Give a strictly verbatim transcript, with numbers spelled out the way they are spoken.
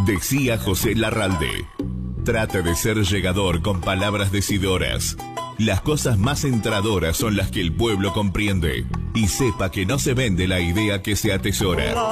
Decía José Larralde: trate de ser llegador con palabras decidoras. Las cosas más entradoras son las que el pueblo comprende. Y sepa que no se vende la idea que se atesora.